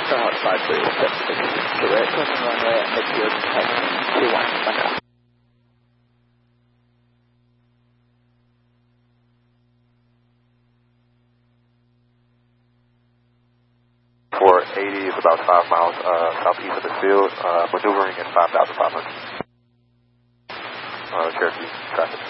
Hot 5376, direct on the runway at midfield, taxi 21, Bangkok. 480 is about 5 miles southeast of the field, maneuvering at 5,500. Cherokee traffic.